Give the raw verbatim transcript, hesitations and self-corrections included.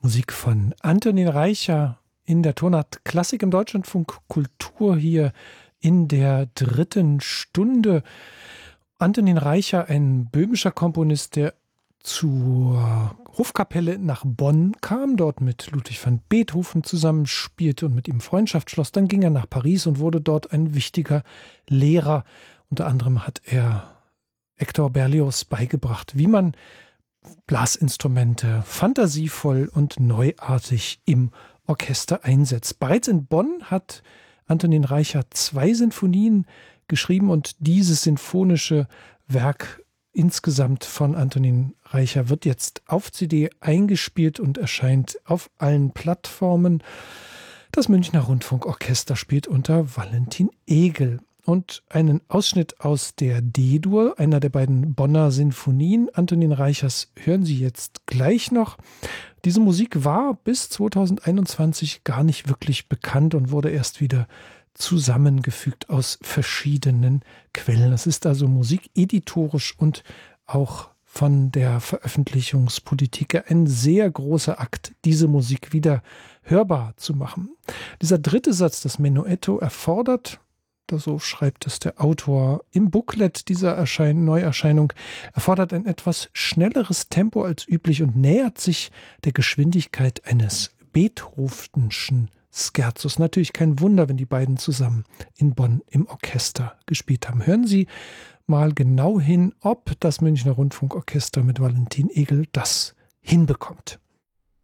Musik von Antonin Reicha in der Tonart Klassik im Deutschlandfunk Kultur hier in der dritten Stunde. Antonin Reicha, ein böhmischer Komponist, der zur Hofkapelle nach Bonn kam, dort mit Ludwig van Beethoven zusammenspielte und mit ihm Freundschaft schloss. Dann ging er nach Paris und wurde dort ein wichtiger Lehrer. Unter anderem hat er Hector Berlioz beigebracht, wie man Blasinstrumente fantasievoll und neuartig im Orchester einsetzt. Bereits in Bonn hat Antonin Reicha zwei Sinfonien geschrieben und dieses sinfonische Werk insgesamt von Antonin Reicha wird jetzt auf C D eingespielt und erscheint auf allen Plattformen. Das Münchner Rundfunkorchester spielt unter Valentin Egel. Und einen Ausschnitt aus der D-Dur, einer der beiden Bonner Sinfonien Antonin Reichers, hören Sie jetzt gleich noch. Diese Musik war bis zweitausendeinundzwanzig gar nicht wirklich bekannt und wurde erst wieder zusammengefügt aus verschiedenen Quellen. Es ist also Musik editorisch und auch von der Veröffentlichungspolitik ein sehr großer Akt, diese Musik wieder hörbar zu machen. Dieser dritte Satz, das Menuetto, erfordert, so schreibt es der Autor im Booklet dieser Erschein- Neuerscheinung, erfordert ein etwas schnelleres Tempo als üblich und nähert sich der Geschwindigkeit eines Beethovenschen Scherzos. Natürlich kein Wunder, wenn die beiden zusammen in Bonn im Orchester gespielt haben. Hören Sie mal genau hin, ob das Münchner Rundfunkorchester mit Valentin Egel das hinbekommt.